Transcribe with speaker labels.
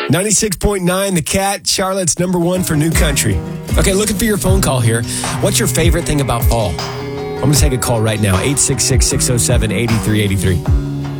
Speaker 1: 96.9, The Cat, Charlotte's number one for new country. Okay, looking for your phone call here. What's your favorite thing about fall? I'm going to take a call right now, 866-607-8383.